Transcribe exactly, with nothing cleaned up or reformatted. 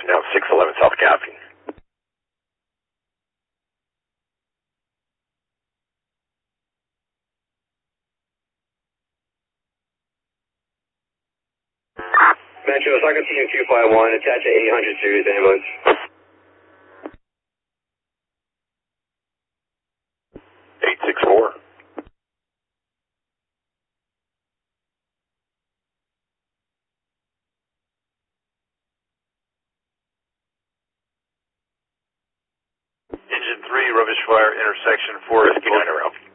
now six eleven South Capping. Metro, Osaka Team two five one, attach an eight hundred series ambulance. eight six four. Engine three, rubbish fire, intersection, Forest, nine around.